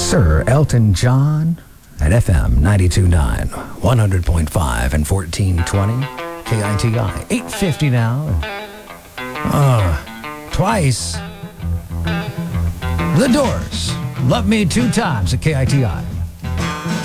Sir Elton John at FM 92.9, 100.5 and 1420 KITI. 8:50 now. Twice. The Doors. Love Me Two Times at KITI.